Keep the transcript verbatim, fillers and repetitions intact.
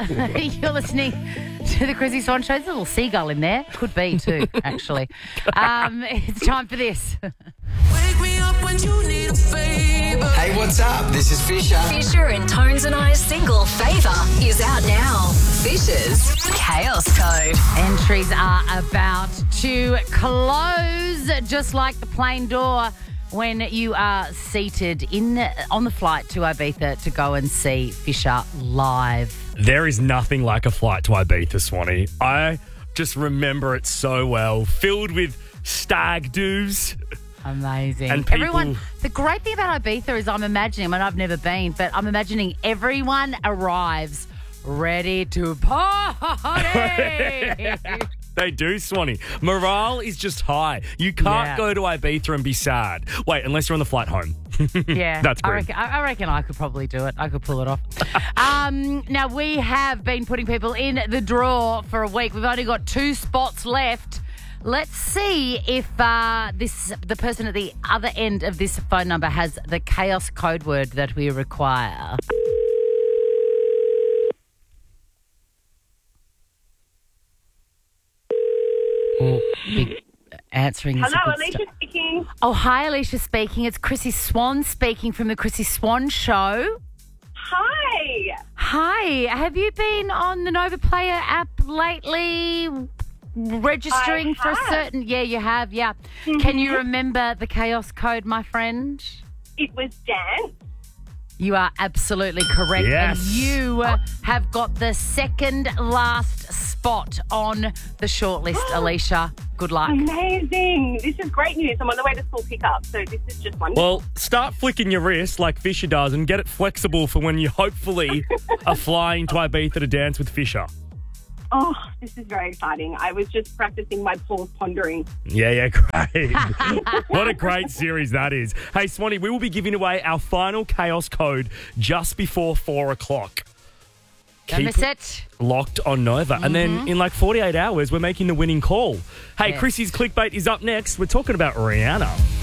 You're listening to the Chrissy Swan Show. There's a little seagull in there. Could be too, actually. Um, it's time for this. Wake me up when you need a favor. Hey, what's up? This is Fisher. Fisher and Tones and I's single Favour is out now. Fisher's Chaos Code. Entries are about to close, just like the plane door when you are seated in on the flight to Ibiza to go and see Fisher live. There is nothing like a flight to Ibiza, Swanee. I just remember it so well, filled with stag doos. Amazing. And people- Everyone, the great thing about Ibiza is I'm imagining, I mean, I've never been, but I'm imagining everyone arrives ready to party. They do, Swanee. Morale is just high. You can't Yeah. go to Ibiza and be sad. Wait, unless you're on the flight home. Yeah, That's I great. reckon, I I reckon I could probably do it. I could pull it off. um, now, we have been putting people in the draw for a week. We've only got two spots left. Let's see if uh, this the person at the other end of this phone number has the chaos code word that we require. Oh, big answering. is a Hello, good Alicia start. speaking. Oh, hi, Alicia speaking. It's Chrissy Swan speaking from the Chrissy Swan Show. Hi. Hi, have you been on the Nova Player app lately? Registering I for a have. certain... Yeah, you have, yeah. Can you remember the chaos code, my friend? It was Dan. You are absolutely correct. Yes. And you uh, have got the second last spot on the shortlist, Alicia. Good luck. Amazing. This is great news. I'm on the way to school pickup, so this is just wonderful. Well, start flicking your wrist like Fisher does and get it flexible for when you hopefully are flying to Ibiza to dance with Fisher. Oh, this is very exciting. I was just practicing my pause pondering. Yeah, yeah, great. What a great series that is. Hey, Swanee, we will be giving away our final chaos code just before four o'clock. Don't Keep miss it. locked on Nova. And then in like forty-eight hours, we're making the winning call. Hey, Yes. Chrissy's clickbait is up next. We're talking about Rihanna.